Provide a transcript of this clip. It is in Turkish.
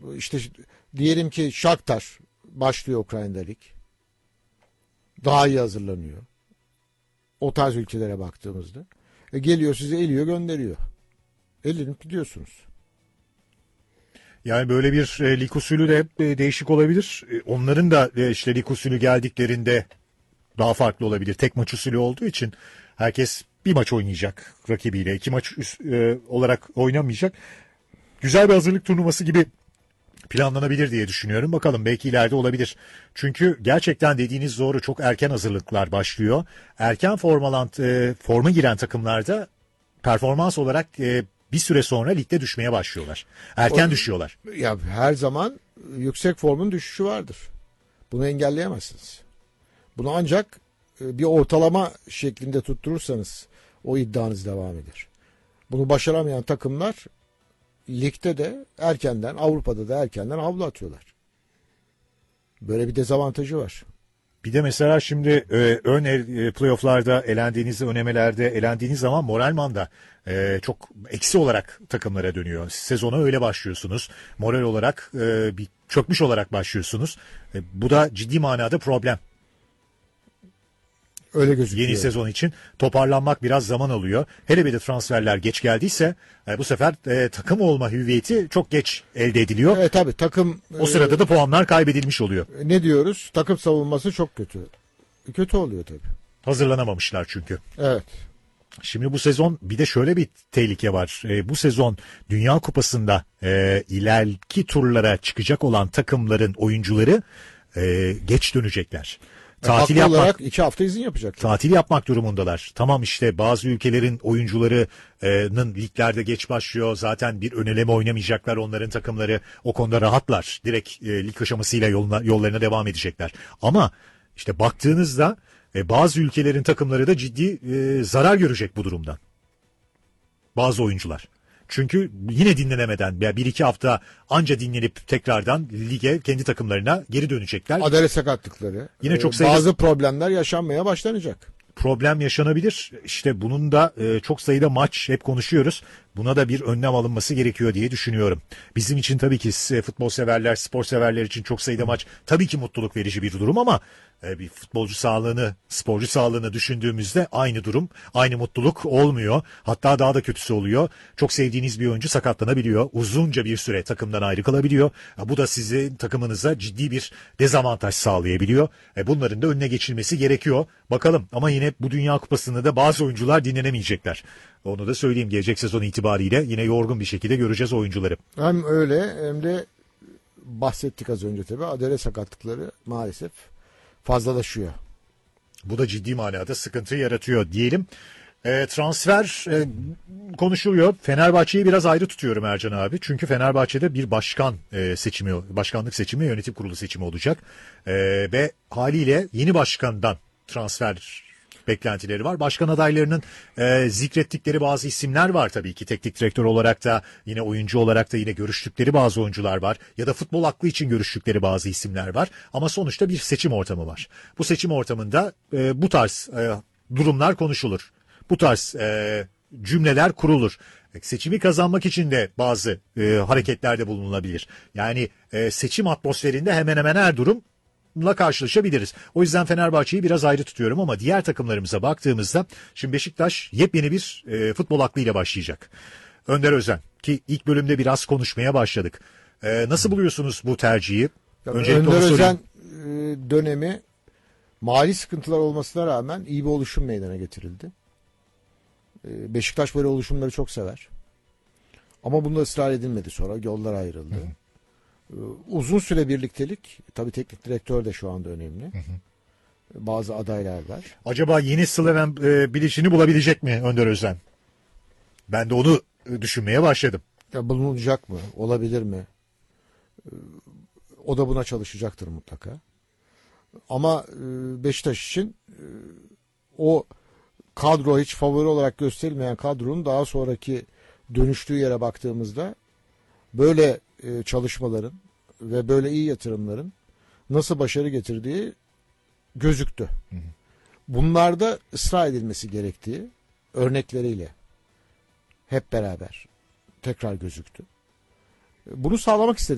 İşte diyelim ki Shakhtar başlıyor Ukrayna'da lig. Daha iyi hazırlanıyor. O tarz ülkelere baktığımızda. Geliyor size eliyor gönderiyor. Elinip gidiyorsunuz. Yani böyle bir lig usulü de değişik olabilir. Onların da işte lig usulü geldiklerinde daha farklı olabilir. Tek maç usulü olduğu için herkes bir maç oynayacak rakibiyle. 2 maç olarak oynamayacak. Güzel bir hazırlık turnuvası gibi planlanabilir diye düşünüyorum. Bakalım belki ileride olabilir. Çünkü gerçekten dediğiniz doğru, çok erken hazırlıklar başlıyor. Erken forma giren takımlarda performans olarak bir süre sonra ligde düşmeye başlıyorlar. Erken düşüyorlar. Ya her zaman yüksek formun düşüşü vardır. Bunu engelleyemezsiniz. Bunu ancak bir ortalama şeklinde tutturursanız o iddianız devam eder. Bunu başaramayan takımlar ligde de erkenden, Avrupa'da da erkenden havlu atıyorlar. Böyle bir dezavantajı var. Bir de mesela şimdi playoff'larda elendiğinizde, önemelerde elendiğiniz zaman moralman da çok eksi olarak takımlara dönüyor. Sezona öyle başlıyorsunuz. Moral olarak bir çökmüş olarak başlıyorsunuz. Bu da ciddi manada problem. Öyle gözüküyor. Yeni sezon için toparlanmak biraz zaman alıyor. Hele bir de transferler geç geldiyse bu sefer takım olma hüviyeti çok geç elde ediliyor. Evet tabii takım. O sırada da puanlar kaybedilmiş oluyor. Ne diyoruz? Takım savunması çok kötü. Kötü oluyor tabii. Hazırlanamamışlar çünkü. Evet. Şimdi bu sezon bir de şöyle bir tehlike var. Bu sezon Dünya Kupası'nda ileriki turlara çıkacak olan takımların oyuncuları geç dönecekler. Tatil olarak 2 hafta izin yapacaklar. Tatil yapmak durumundalar. Tamam, işte bazı ülkelerin oyuncularının liglerde geç başlıyor. Zaten bir ön eleme oynamayacaklar onların takımları. O konuda rahatlar. Direkt lig aşamasıyla yollarına devam edecekler. Ama işte baktığınızda bazı ülkelerin takımları da ciddi zarar görecek bu durumdan. Bazı oyuncular. Çünkü yine dinlenemeden bir iki hafta anca dinlenip tekrardan lige, kendi takımlarına geri dönecekler. Adale sakatlıkları. Yine çok sayıda bazı problemler yaşanmaya başlanacak. Problem yaşanabilir. İşte bunun da çok sayıda maç hep konuşuyoruz. Buna da bir önlem alınması gerekiyor diye düşünüyorum. Bizim için tabii ki futbol severler, spor severler için çok sayıda maç tabii ki mutluluk verici bir durum ama bir futbolcu sağlığını, sporcu sağlığını düşündüğümüzde aynı durum, aynı mutluluk olmuyor. Hatta daha da kötüsü oluyor. Çok sevdiğiniz bir oyuncu sakatlanabiliyor. Uzunca bir süre takımdan ayrı kalabiliyor. Bu da sizin takımınıza ciddi bir dezavantaj sağlayabiliyor. Bunların da önüne geçilmesi gerekiyor. Bakalım, ama yine bu Dünya Kupası'nda da bazı oyuncular dinlenemeyecekler. Onu da söyleyeyim, gelecek sezon itibariyle yine yorgun bir şekilde göreceğiz oyuncuları. Hem öyle hem de bahsettik az önce tabii, adale sakatlıkları maalesef fazlalaşıyor. Bu da ciddi manada sıkıntı yaratıyor diyelim. Transfer konuşuluyor. Fenerbahçe'yi biraz ayrı tutuyorum Ercan abi. Çünkü Fenerbahçe'de bir başkanlık seçimi, yönetim kurulu seçimi olacak. Ve haliyle yeni başkandan transfer beklentileri var. Başkan adaylarının zikrettikleri bazı isimler var tabii ki. Teknik direktör olarak da, yine oyuncu olarak da yine görüştükleri bazı oyuncular var. Ya da futbol aklı için görüştükleri bazı isimler var. Ama sonuçta bir seçim ortamı var. Bu seçim ortamında bu tarz durumlar konuşulur. Bu tarz cümleler kurulur. Seçimi kazanmak için de bazı hareketlerde bulunulabilir. Yani seçim atmosferinde hemen hemen her durumla karşılaşabiliriz. O yüzden Fenerbahçe'yi biraz ayrı tutuyorum ama diğer takımlarımıza baktığımızda şimdi Beşiktaş yepyeni bir futbol aklıyla başlayacak. Önder Özen, ki ilk bölümde biraz konuşmaya başladık. Nasıl buluyorsunuz bu tercihi? Öncelikle Önder Özen dönemi mali sıkıntılar olmasına rağmen iyi bir oluşum meydana getirildi. Beşiktaş böyle oluşumları çok sever. Ama bunda ısrar edilmedi, sonra yollar ayrıldı. Uzun süre birliktelik, tabii teknik direktör de şu anda önemli. Bazı adaylar var. Acaba yeni Slaven Bilic'ini bulabilecek mi Önder Özen? Ben de onu düşünmeye başladım. Ya bulunacak mı? Olabilir mi? O da buna çalışacaktır mutlaka. Ama Beşiktaş için o kadro, hiç favori olarak gösterilmeyen kadronun daha sonraki dönüştüğü yere baktığımızda böyle çalışmaların ve böyle iyi yatırımların nasıl başarı getirdiği gözüktü. Bunlarda ısrar edilmesi gerektiği örnekleriyle hep beraber tekrar gözüktü. Bunu sağlamak istedi